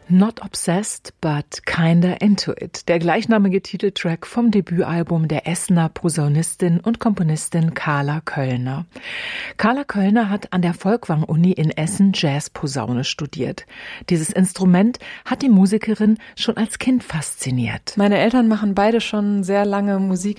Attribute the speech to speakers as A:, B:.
A: Not Obsessed, but Kinda Into It, der gleichnamige Titeltrack vom Debütalbum der Essener Posaunistin und Komponistin Carla Köllner. Carla Köllner hat an der Folkwang-Uni in Essen Jazzposaune studiert. Dieses Instrument hat die Musikerin schon als Kind fasziniert.
B: Meine Eltern machen beide schon sehr lange Musik